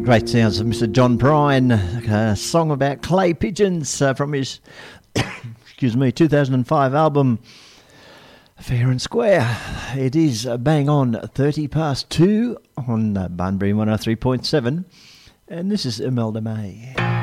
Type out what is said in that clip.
Great sounds of Mr. John Prine, a song about clay pigeons from his 2005 album Fair and Square. It is bang on 2:30 on Bunbury 103.7, and this is Imelda May.